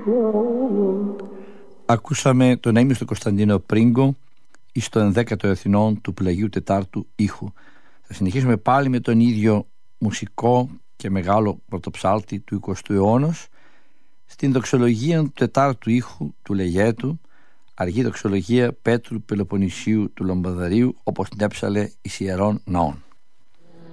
Ακούσαμε τον αείμνηστο Κωνσταντίνο Πρίγκο εις το 11ο εθνών του Πλαγίου Τετάρτου ήχου. Θα συνεχίσουμε πάλι με τον ίδιο μουσικό και μεγάλο πρωτοψάλτη του 20ου αιώνα στην δοξολογία του τετάρτου ήχου του Λεγέτου, αργή δοξολογία Πέτρου Πελοποννησίου του Λαμπαδαρίου, όπως την έψαλε εις Ιερών Ναών.